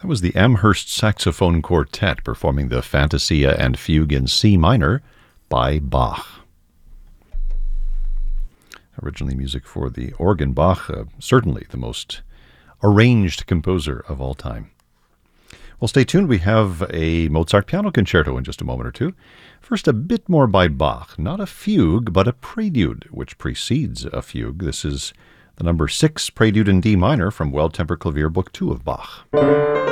That was the Amherst Saxophone Quartet performing the Fantasia and Fugue in C minor by Bach. Originally music for the organ, Bach, certainly the most arranged composer of all time. Well, stay tuned. We have a Mozart piano concerto in just a moment or two. First, a bit more by Bach. Not a fugue, but a prelude, which precedes a fugue. This is the number 6 Prelude in D minor from Well-Tempered Clavier, Book 2 of Bach.